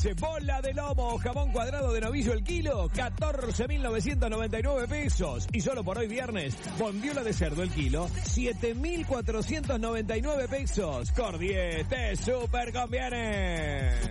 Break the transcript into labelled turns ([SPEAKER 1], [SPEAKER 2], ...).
[SPEAKER 1] Corrientes, bola de lomo, jamón cuadrado de novillo el kilo, 14.999 pesos. Y solo por hoy viernes, bondiola de cerdo el kilo, 7.499 pesos. Cordies, te super conviene.